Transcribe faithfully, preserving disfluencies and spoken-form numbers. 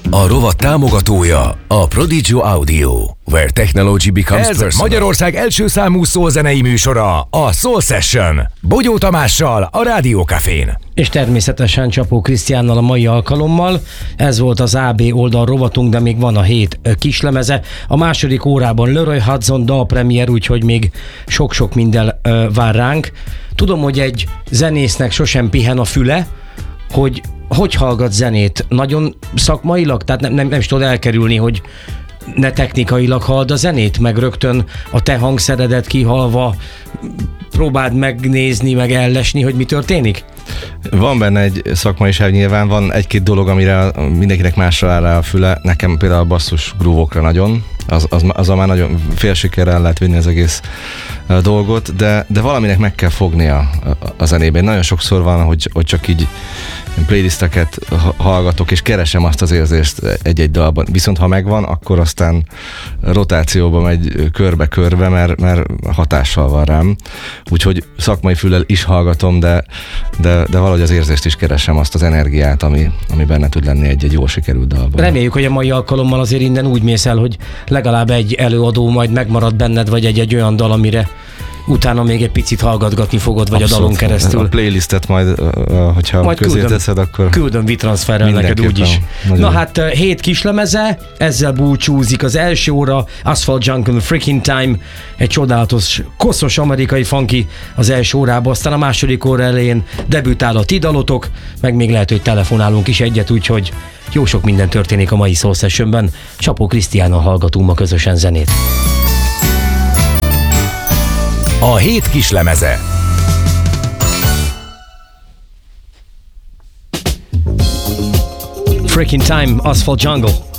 A rovat támogatója a Prodigy Audio, where technology becomes Ez personal. Magyarország első számú szólzenei műsora, a Soul Session. Bogyó Tamással, a Rádió Cafén. És természetesen Csapó Krisztiánnal a mai alkalommal. Ez volt az á bé oldal rovatunk, de még van a hét kislemeze. A második órában Leroy Hudson dalpremier, úgyhogy még sok-sok minden ö, vár ránk. Tudom, hogy egy zenésznek sosem pihen a füle, hogy hogy hallgat zenét? Nagyon szakmailag? Tehát nem, nem, nem is tudod elkerülni, hogy ne technikailag halld a zenét, meg rögtön a te hangszeredet kihalva próbáld megnézni, meg ellesni, hogy mi történik? Van benne egy szakmaiság, nyilván van egy-két dolog, amire mindenkinek másra áll rá a füle. Nekem például a basszus grúvokra nagyon, az, az, az már nagyon fél sikerrel lehet vinni az egész dolgot, de, de valaminek meg kell fognia a, a zenében. Nagyon sokszor van, hogy, hogy csak így playlisteket hallgatok, és keresem azt az érzést egy-egy dalban. Viszont ha megvan, akkor aztán rotációba megy körbe-körbe, mert, mert hatással van rám. Úgyhogy szakmai füllel is hallgatom, de, de, de valahogy az érzést is keresem, azt az energiát, ami, ami benne tud lenni egy-egy jól sikerült dalban. Reméljük, hogy a mai alkalommal azért innen úgy mész el, hogy legalább egy előadó majd megmarad benned, vagy egy-egy olyan dal, amire utána még egy picit hallgatgatni fogod, vagy Abszolút. A dalon keresztül. A playlistet majd, hogyha majd közé küldöm, teszed, akkor... Küldöm WeTransferrel neked úgyis. Na hát, hét kislemeze, ezzel búcsúzik az első óra, Asphalt Jungle, Freaking Time, egy csodálatos, koszos amerikai funky az első órában, aztán a második óra elején debütál a ti dalotok, meg még lehet, hogy telefonálunk is egyet, úgyhogy jó sok minden történik a mai Soul Sessionben. Csapó Krisztiánnal hallgatunk ma közösen zenét. A hét kislemeze. Freaking Time, Asphalt Jungle.